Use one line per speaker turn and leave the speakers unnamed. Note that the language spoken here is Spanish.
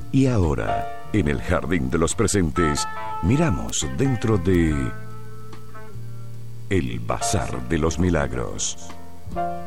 Y ahora, en el Jardín de los Presentes, miramos dentro de El Bazar de los Milagros.